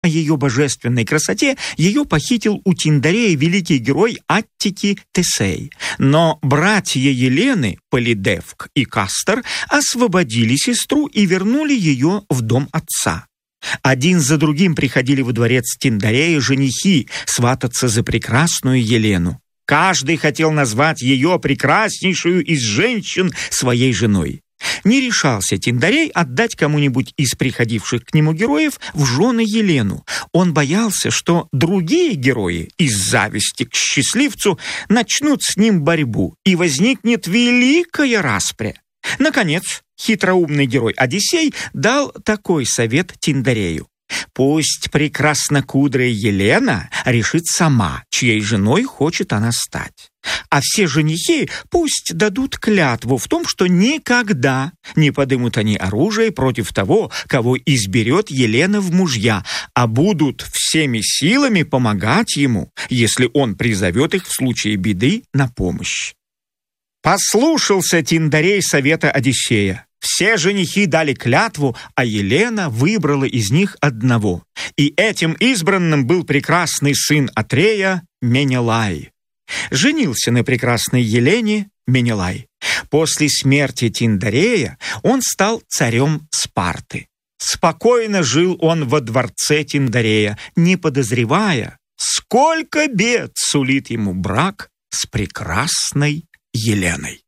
о ее божественной красоте, ее похитил у Тиндарея великий герой Аттики Тесей. Но братья Елены, Полидевк и Кастор, освободили сестру и вернули ее в дом отца. Один за другим приходили во дворец Тиндарея женихи свататься за прекрасную Елену. Каждый хотел назвать ее прекраснейшую из женщин своей женой. Не решался Тиндарей отдать кому-нибудь из приходивших к нему героев в жены Елену. Он боялся, что другие герои из зависти к счастливцу начнут с ним борьбу, и возникнет великая распря. Наконец, хитроумный герой Одиссей дал такой совет Тиндарею: пусть прекраснокудрая Елена решит сама, чьей женой хочет она стать. А все женихи пусть дадут клятву в том, что никогда не подымут они оружие против того, кого изберет Елена в мужья, а будут всеми силами помогать ему, если он призовет их в случае беды на помощь. Послушался Тиндарей совета Одиссея. Все женихи дали клятву, а Елена выбрала из них одного. И этим избранным был прекрасный сын Атрея Менелай. Женился на прекрасной Елене Менелай. После смерти Тиндарея он стал царем Спарты. Спокойно жил он во дворце Тиндарея, не подозревая, сколько бед сулит ему брак с прекрасной Еленой.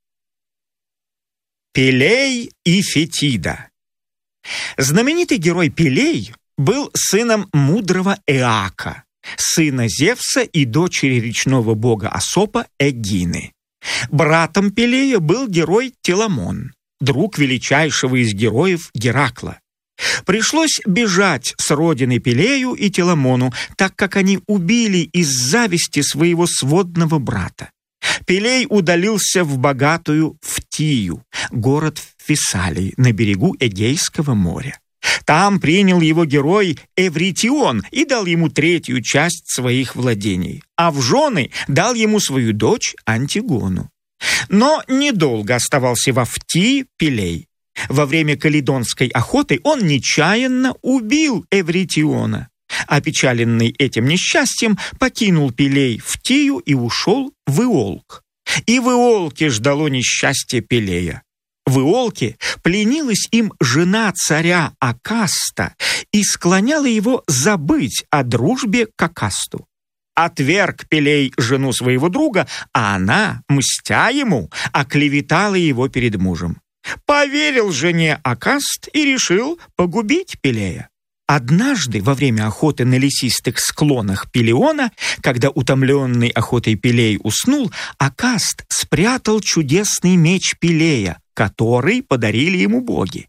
Пелей и Фетида. Знаменитый герой Пелей был сыном мудрого Эака, сына Зевса и дочери речного бога Асопа Эгины. Братом Пелея был герой Теламон, друг величайшего из героев Геракла. Пришлось бежать с родины Пелею и Теламону, так как они убили из зависти своего сводного брата. Пелей удалился в богатую Фтию, город в Фессалии, на берегу Эгейского моря. Там принял его герой Эвритион и дал ему третью часть своих владений, а в жены дал ему свою дочь Антигону. Но недолго оставался во Фтии Пелей. Во время каледонской охоты он нечаянно убил Эвритиона. Опечаленный этим несчастьем, покинул Пелей Фтию и ушел в Иолк. И в Иолке ждало несчастье Пелея. В Иолке пленилась им жена царя Акаста и склоняла его забыть о дружбе к Акасту. Отверг Пелей жену своего друга, а она, мстя ему, оклеветала его перед мужем. Поверил жене Акаст и решил погубить Пелея. Однажды во время охоты на лесистых склонах Пелиона, когда утомленный охотой Пелей уснул, Акаст спрятал чудесный меч Пелея, который подарили ему боги.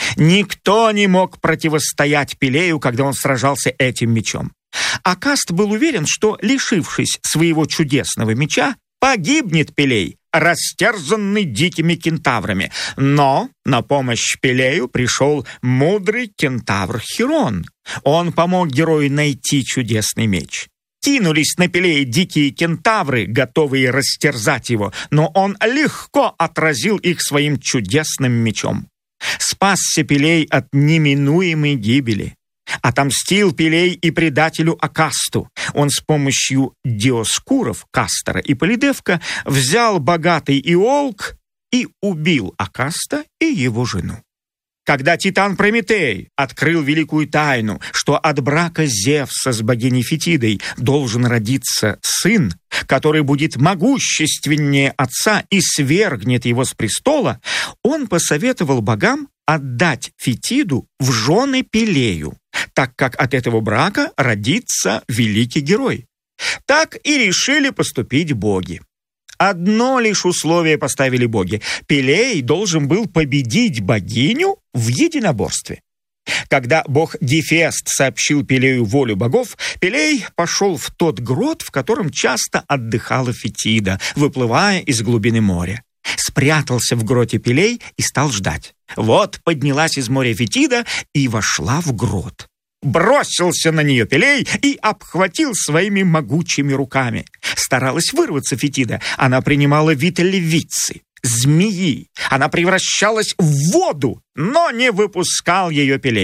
Никто не мог противостоять Пелею, когда он сражался этим мечом. Акаст был уверен, что, лишившись своего чудесного меча, погибнет Пелей, растерзанный дикими кентаврами. Но на помощь Пелею пришел мудрый кентавр Хирон. Он помог герою найти чудесный меч. Кинулись на Пелея дикие кентавры, готовые растерзать его, но он легко отразил их своим чудесным мечом. Спасся Пелей от неминуемой гибели. Отомстил Пелей и предателю Акасту. Он с помощью Диоскуров, Кастора и Полидевка взял богатый Иолк и убил Акаста и его жену. Когда Титан Прометей открыл великую тайну, что от брака Зевса с богиней Фетидой должен родиться сын, который будет могущественнее отца и свергнет его с престола, он посоветовал богам отдать Фетиду в жены Пелею, так как от этого брака родится великий герой. Так и решили поступить боги. Одно лишь условие поставили боги: Пелей должен был победить богиню в единоборстве. Когда бог Гефест сообщил Пелею волю богов, Пелей пошел в тот грот, в котором часто отдыхала Фетида, выплывая из глубины моря. Спрятался в гроте Пелей и стал ждать. Вот поднялась из моря Фетида и вошла в грот. Бросился на нее Пелей и обхватил своими могучими руками. Старалась вырваться Фетида. Она принимала вид львицы, змеи. Она превращалась в воду, но не выпускал ее Пелей.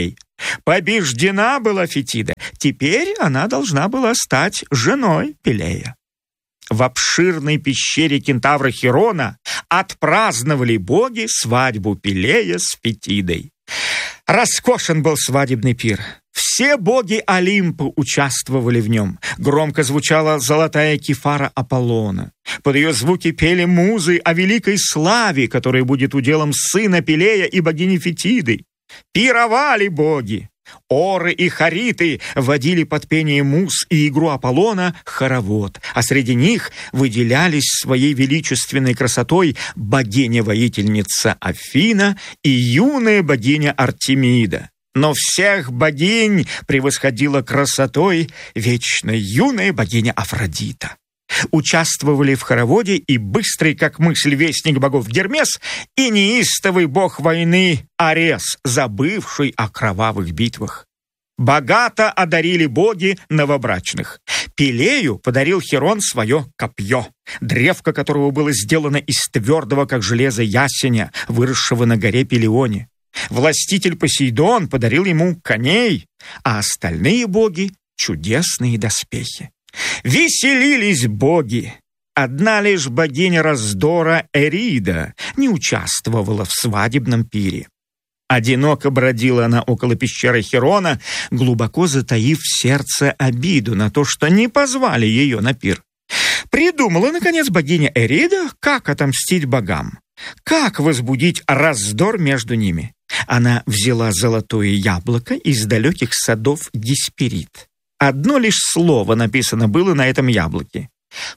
Побеждена была Фетида. Теперь она должна была стать женой Пелея. В обширной пещере кентавра Хирона отпраздновали боги свадьбу Пелея с Фетидой. Роскошен был свадебный пир. Все боги Олимпа участвовали в нем. Громко звучала золотая кефара Аполлона. Под ее звуки пели музы о великой славе, которая будет уделом сына Пелея и богини Фетиды. Пировали боги. Оры и хариты водили под пение муз и игру Аполлона хоровод, а среди них выделялись своей величественной красотой богиня-воительница Афина и юная богиня Артемида. Но всех богинь превосходила красотой вечно юная богиня Афродита. Участвовали в хороводе и быстрый, как мысль, вестник богов Гермес, и неистовый бог войны Арес, забывший о кровавых битвах. Богато одарили боги новобрачных. Пелею подарил Хирон свое копье, древко которого было сделано из твердого, как железо, ясеня, выросшего на горе Пелионе. Властитель Посейдон подарил ему коней, а остальные боги — чудесные доспехи. Веселились боги. Одна лишь богиня раздора Эрида не участвовала в свадебном пире. Одиноко бродила она около пещеры Хирона, глубоко затаив в сердце обиду на то, что не позвали ее на пир. Придумала, наконец, богиня Эрида, как отомстить богам, как возбудить раздор между ними. Она взяла золотое яблоко из далеких садов Гесперид. Одно лишь слово написано было на этом яблоке: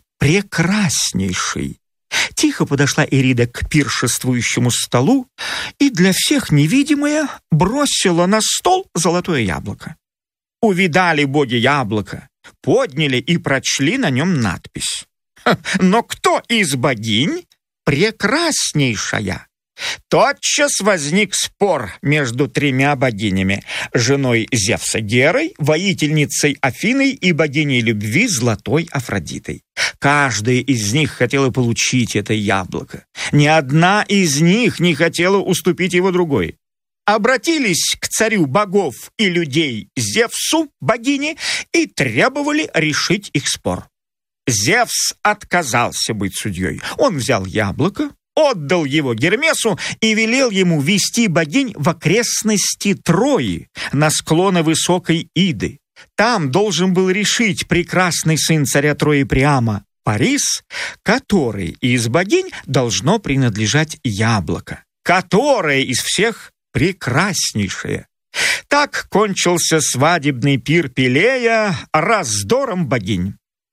«Прекраснейший». Тихо подошла Эрида к пиршествующему столу и для всех невидимая бросила на стол золотое яблоко. Увидали боги яблоко, подняли и прочли на нем надпись. Но кто из богинь прекраснейшая? Тотчас возник спор между тремя богинями: женой Зевса Герой, воительницей Афиной и богиней любви Златой Афродитой. Каждая из них хотела получить это яблоко. Ни одна из них не хотела уступить его другой. Обратились к царю богов и людей Зевсу, богине, и требовали решить их спор. Зевс отказался быть судьей. Он взял яблоко, отдал его Гермесу и велел ему вести богинь в окрестности Трои, на склоны высокой Иды. Там должен был решить прекрасный сын царя Трои Приама, Парис, который из богинь должно принадлежать яблоко, которое из всех прекраснейшее. Так кончился свадебный пир Пелея раздором богинь.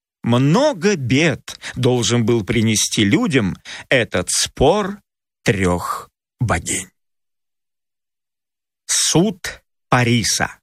Много бед должен был принести людям этот спор трех богинь. Суд Париса.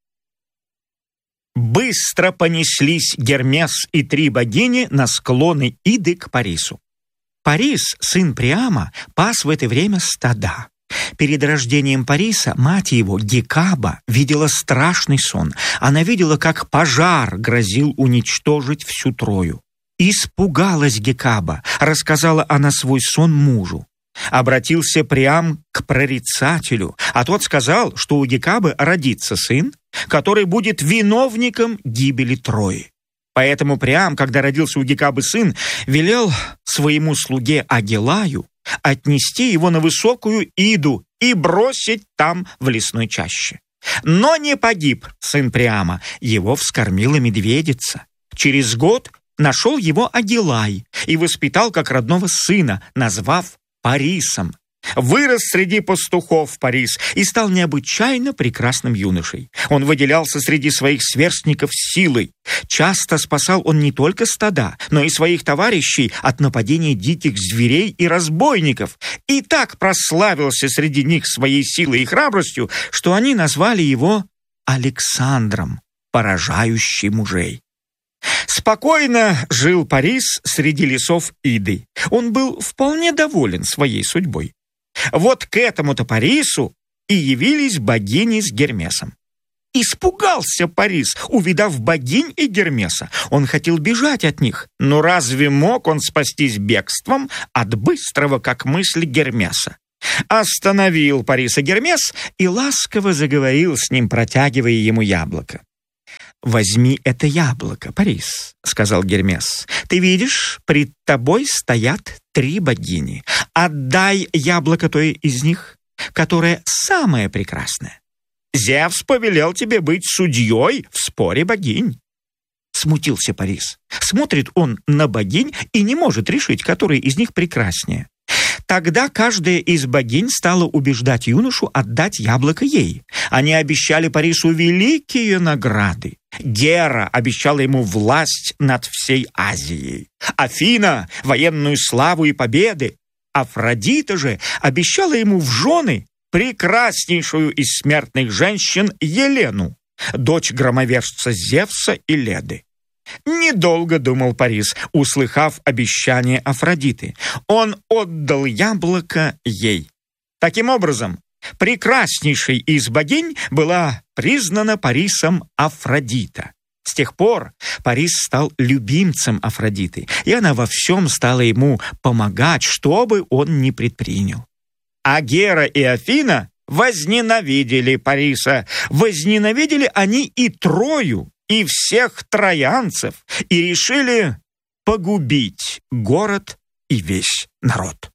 Быстро понеслись Гермес и три богини на склоны Иды к Парису. Парис, сын Приама, пас в это время стада. Перед рождением Париса мать его, Гекаба, видела страшный сон. Она видела, как пожар грозил уничтожить всю Трою. Испугалась Гекаба, рассказала она свой сон мужу. Обратился Приам к прорицателю, а тот сказал, что у Гекабы родится сын, который будет виновником гибели Трои. Поэтому Приам, когда родился у Гекабы сын, велел своему слуге Агилаю отнести его на высокую Иду и бросить там в лесной чаще. Но не погиб сын Приама, его вскормила медведица. Через год нашел его Агилай и воспитал как родного сына, назвав Парисом. Вырос среди пастухов Парис и стал необычайно прекрасным юношей. Он выделялся среди своих сверстников силой. Часто спасал он не только стада, но и своих товарищей от нападения диких зверей и разбойников. И так прославился среди них своей силой и храбростью, что они назвали его Александром, поражающий мужей. Спокойно жил Парис среди лесов Иды. Он был вполне доволен своей судьбой. Вот к этому-то Парису и явились богини с Гермесом. Испугался Парис, увидав богинь и Гермеса. Он хотел бежать от них, но разве мог он спастись бегством от быстрого, как мысль, Гермеса? Остановил Париса Гермес и ласково заговорил с ним, протягивая ему яблоко. «Возьми это яблоко, Парис», — сказал Гермес. «Ты видишь, пред тобой стоят 3 богини. Отдай яблоко той из них, которая самая прекрасная. Зевс повелел тебе быть судьей в споре богинь». Смутился Парис. Смотрит он на богинь и не может решить, которая из них прекраснее. Тогда каждая из богинь стала убеждать юношу отдать яблоко ей. Они обещали Парису великие награды. Гера обещала ему власть над всей Азией. Афина — военную славу и победы. Афродита же обещала ему в жены прекраснейшую из смертных женщин Елену, дочь громовержца Зевса и Леды. Недолго думал Парис, услыхав обещание Афродиты. Он отдал яблоко ей. Таким образом, прекраснейшей из богинь была признана Парисом Афродита. С тех пор Парис стал любимцем Афродиты, и она во всем стала ему помогать, что бы он ни предпринял. А Гера и Афина возненавидели Париса. Возненавидели они и Трою, и всех троянцев, и решили погубить город и весь народ.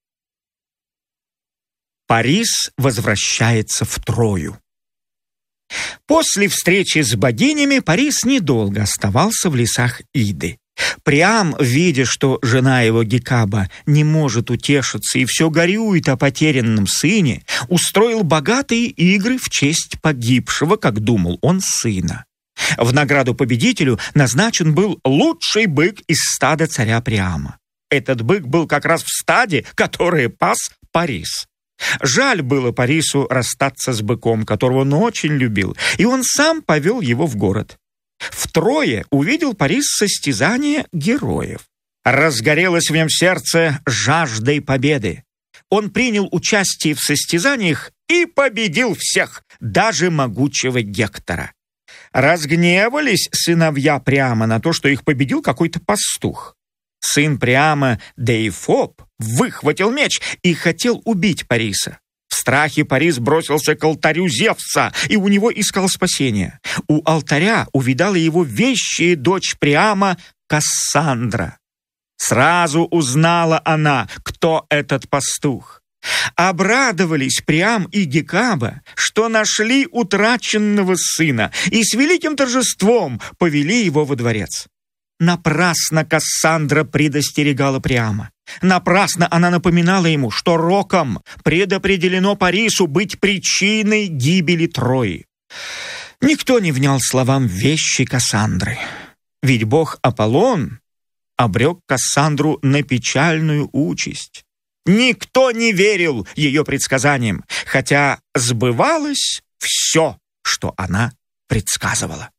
Парис возвращается в Трою. После встречи с богинями Парис недолго оставался в лесах Иды. Приам, видя, что жена его Гекаба не может утешиться и все горюет о потерянном сыне, устроил богатые игры в честь погибшего, как думал он, сына. В награду победителю назначен был лучший бык из стада царя Приама. Этот бык был как раз в стаде, которое пас Парис. Жаль было Парису расстаться с быком, которого он очень любил, и он сам повел его в город. В Трое увидел Парис состязание героев. Разгорелось в нем сердце жаждой победы. Он принял участие в состязаниях и победил всех, даже могучего Гектора. Разгневались сыновья Приама на то, что их победил какой-то пастух. Сын Приама, Деифоб, выхватил меч и хотел убить Париса. В страхе Парис бросился к алтарю Зевса и у него искал спасения. У алтаря увидала его вещая дочь Приама Кассандра. Сразу узнала она, кто этот пастух. Обрадовались Приам и Гекаба, что нашли утраченного сына, и с великим торжеством повели его во дворец. Напрасно Кассандра предостерегала Приама. Напрасно она напоминала ему, что роком предопределено Парису быть причиной гибели Трои. Никто не внял словам вещи Кассандры. Ведь бог Аполлон обрек Кассандру на печальную участь. Никто не верил ее предсказаниям, хотя сбывалось все, что она предсказывала.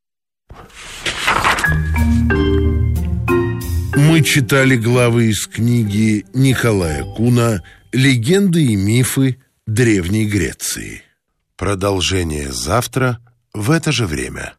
Мы читали главы из книги Николая Куна «Легенды и мифы Древней Греции». Продолжение завтра в это же время.